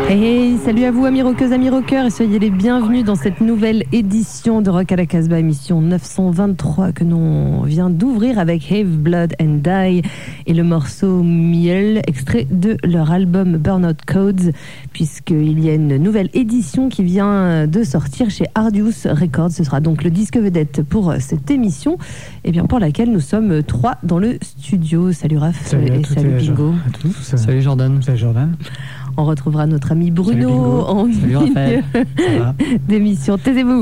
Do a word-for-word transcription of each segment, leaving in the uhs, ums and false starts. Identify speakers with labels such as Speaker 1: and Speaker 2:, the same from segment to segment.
Speaker 1: Hey, hey, salut à vous amis rockeuses, amis rockeurs, et soyez les bienvenus dans cette nouvelle édition de Rock à la Casbah, émission neuf cent vingt-trois que l'on vient d'ouvrir avec Have Blood and Die et le morceau Miel, extrait de leur album Burnout Codes, puisqu'il y a une nouvelle édition qui vient de sortir chez Ardius Records. Ce sera donc le disque vedette pour cette émission, et bien pour laquelle nous sommes trois dans le studio. Salut Raph,
Speaker 2: salut
Speaker 1: et salut
Speaker 2: et
Speaker 1: Bingo.
Speaker 2: À tous.
Speaker 3: Salut Jordan.
Speaker 2: Salut Jordan.
Speaker 1: On retrouvera notre ami Bruno en milieu d'émission. Taisez-vous.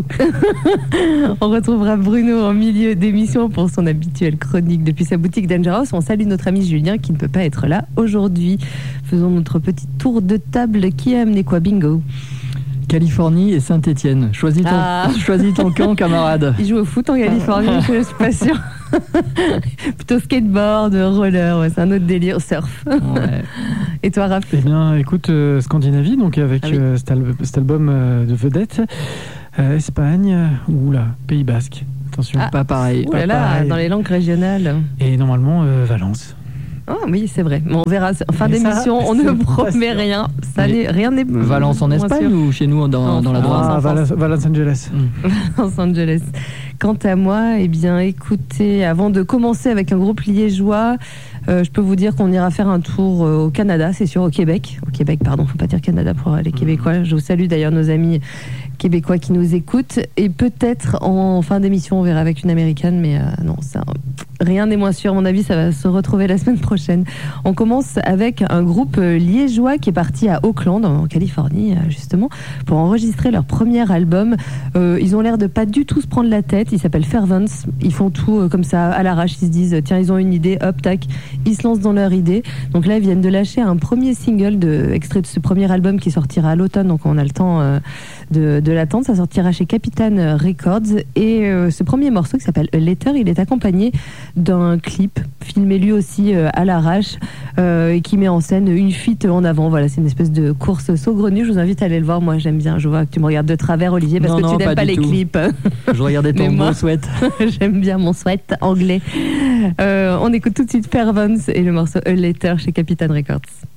Speaker 1: On retrouvera Bruno en milieu d'émission pour son habituelle chronique depuis sa boutique Dangerous. On salue notre ami Julien qui ne peut pas être là aujourd'hui. Faisons notre petit tour de table. Qui a amené quoi, Bingo?
Speaker 3: Californie et Saint-Étienne. Choisis ton, ah. choisis ton camp, camarade.
Speaker 1: Il joue au foot en Californie, je suis pas sûre. Plutôt skateboard, roller, ouais, c'est un autre délire, surf. Ouais. Et toi, Raph?
Speaker 2: Eh bien, écoute, euh, Scandinavie, donc avec ah oui. euh, cet, al- cet album euh, de vedette, euh, Espagne ou là, Pays Basque. Attention,
Speaker 1: ah.
Speaker 2: pas pareil.
Speaker 1: Ouh là là, dans les langues régionales.
Speaker 2: Et normalement, euh, Valence.
Speaker 1: Oh oui, c'est vrai. Bon, on verra. En fin Mais d'émission, ça, on ne promet rien. Ça n'est, rien n'est.
Speaker 3: Valence en Espagne ou chez nous dans, dans la droite?
Speaker 2: Ah, Valence, Valence Angeles.
Speaker 1: Mm. Valence Angeles. Quant à moi, eh bien, écoutez, avant de commencer avec un groupe liégeois, euh, je peux vous dire qu'on ira faire un tour euh, au Canada, c'est sûr, au Québec. Au Québec, pardon, faut pas dire Canada pour les Québécois. Je vous salue d'ailleurs nos amis québécois qui nous écoutent. Et peut-être en fin d'émission, on verra avec une américaine, mais euh, non, ça, rien n'est moins sûr. À mon avis, ça va se retrouver la semaine prochaine. On commence avec un groupe liégeois qui est parti à Oakland, en Californie, justement, pour enregistrer leur premier album. Euh, ils ont l'air de pas du tout se prendre la tête. Ils s'appellent Fervence. Ils font tout euh, comme ça, à l'arrache. Ils se disent, tiens, ils ont une idée, hop, tac. Ils se lancent dans leur idée. Donc là, ils viennent de lâcher un premier single, de, extrait de ce premier album qui sortira à l'automne. Donc on a le temps euh, de, de l'attendre. Ça sortira chez Capitol Records. Et euh, ce premier morceau qui s'appelle A Letter, il est accompagné d'un clip filmé lui aussi euh, à l'arrache euh, et qui met en scène une fuite en avant. Voilà, c'est une espèce de course saugrenue. Je vous invite à aller le voir. Moi, j'aime bien. Je vois que tu me regardes de travers, Olivier, parce non, que non, tu n'aimes pas, pas les tout. clips.
Speaker 3: Je regardais ton beau sweat.
Speaker 1: J'aime bien mon sweat anglais. Euh, on écoute tout de suite Fervence et le morceau A Letter chez Capitol Records.